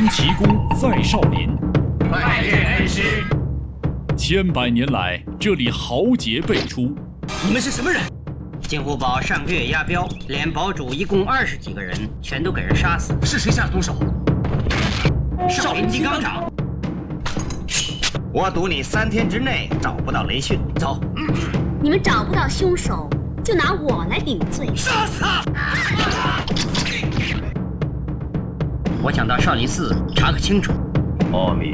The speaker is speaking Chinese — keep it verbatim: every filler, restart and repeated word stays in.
奇功在少林， 拜见恩师。 千百年来，这里豪杰辈出。 你们是什么人？ 金虎堡上个月押镖，连堡主一共二十几个人，全都给人杀死。 是谁下的毒手？ 少林金刚掌。 我赌你三天之内找不到雷训。 走。 嗯、你们找不到凶手，就拿我来顶罪。 杀死他！ 我想到少林寺查个清楚。 阿弥